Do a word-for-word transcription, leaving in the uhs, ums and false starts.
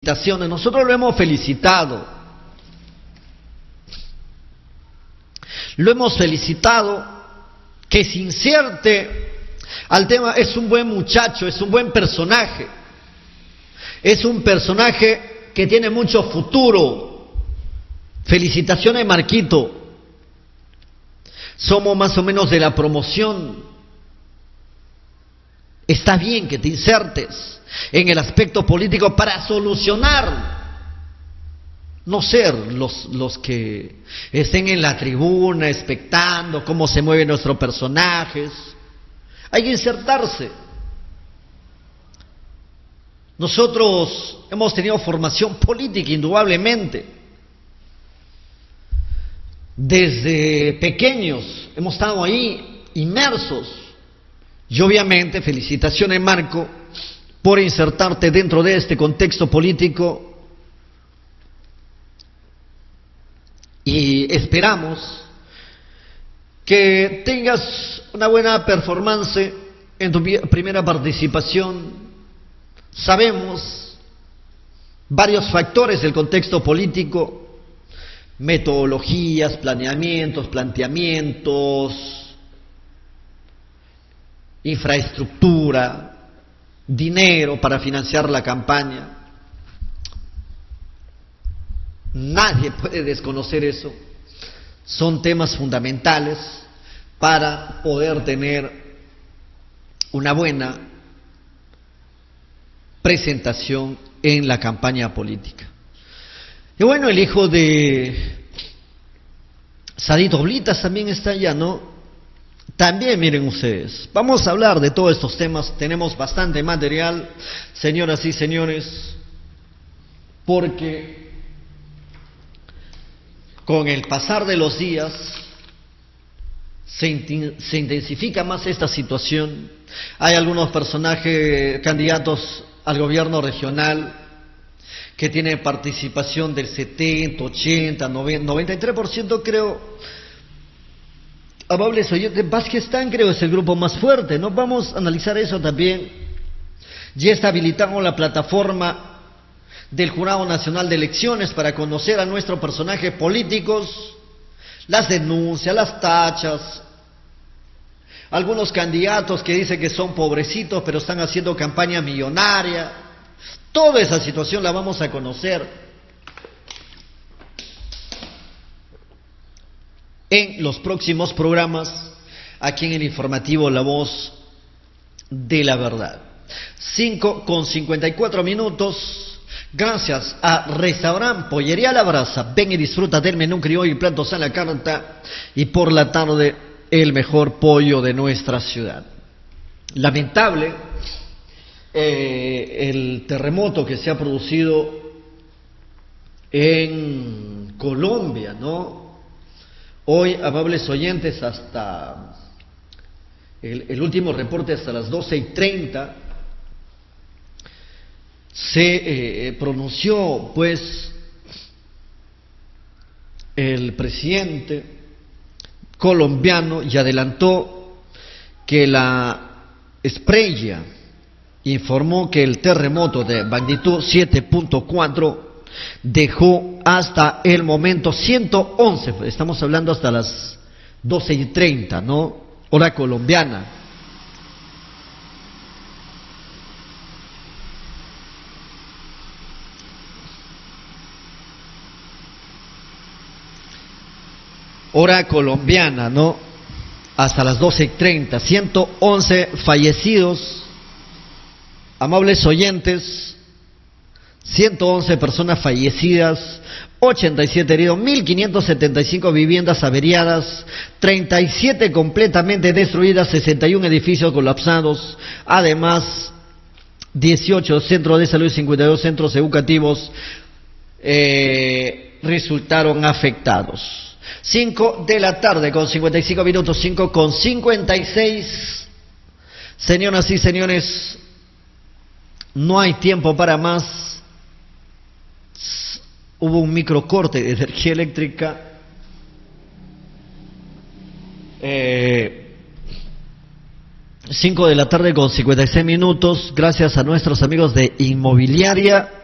felicitaciones. Nosotros lo hemos felicitado. Lo hemos felicitado, que se inserte al tema. Es un buen muchacho, es un buen personaje. Es un personaje que tiene mucho futuro. Felicitaciones, Marquito. Somos más o menos de la promoción. Está bien que te insertes en el aspecto político para solucionar, no ser los, los que estén en la tribuna expectando cómo se mueven nuestros personajes. Hay que insertarse. Nosotros hemos tenido formación política, indudablemente. Desde pequeños hemos estado ahí inmersos. Y obviamente, felicitaciones, Marco, por insertarte dentro de este contexto político. Y esperamos que tengas una buena performance en tu primera participación. Sabemos varios factores del contexto político, metodologías, planeamientos, planteamientos, infraestructura, dinero para financiar la campaña. Nadie puede desconocer eso. Son temas fundamentales para poder tener una buena presentación en la campaña política. Y bueno, el hijo de Sadito Blitas también está allá, ¿no? También, miren ustedes, vamos a hablar de todos estos temas. Tenemos bastante material, señoras y señores, porque con el pasar de los días se, in se intensifica más esta situación. Hay algunos personajes, candidatos al gobierno regional, que tienen participación del setenta, ochenta, noventa, noventa y tres por ciento, creo. Amables oyentes, Vázqueztán creo es el grupo más fuerte, ¿no? Vamos a analizar eso también. Ya habilitamos la plataforma del Jurado Nacional de Elecciones para conocer a nuestros personajes políticos, las denuncias, las tachas, algunos candidatos que dicen que son pobrecitos pero están haciendo campaña millonaria. Toda esa situación la vamos a conocer en los próximos programas aquí en el informativo La Voz de la Verdad. cinco con cincuenta y cuatro minutos. Gracias a Restaurant Pollería La Brasa. Ven y disfruta del menú criollo y platos a la carta. Y por la tarde, el mejor pollo de nuestra ciudad. Lamentable eh, el terremoto que se ha producido en Colombia, ¿no? Hoy, amables oyentes, hasta el, el último reporte, hasta las doce y treinta, se eh, pronunció, pues, el presidente colombiano y adelantó que la Esprella informó que el terremoto de magnitud siete punto cuatro dejó hasta el momento ciento once, estamos hablando hasta las doce y treinta, ¿no? Hora colombiana. Hora colombiana, ¿no? Hasta las doce y treinta, ciento once fallecidos, amables oyentes, ciento once personas fallecidas, ochenta y siete heridos, mil quinientas setenta y cinco viviendas averiadas, treinta y siete completamente destruidas, sesenta y uno edificios colapsados, además dieciocho centros de salud y cincuenta y dos centros educativos eh, resultaron afectados. cinco de la tarde con cincuenta y cinco minutos, cinco con cincuenta y seis. Señoras y señores, no hay tiempo para más. Hubo un microcorte de energía eléctrica. Eh, cinco de la tarde con cincuenta y seis minutos. Gracias a nuestros amigos de Inmobiliaria